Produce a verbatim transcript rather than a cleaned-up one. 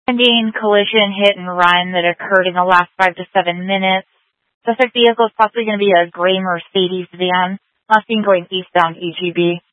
Pending collision hit and run that occurred in the last five to seven minutes. Suspect vehicle is possibly going to be a gray Mercedes van. Last seen going eastbound E G B.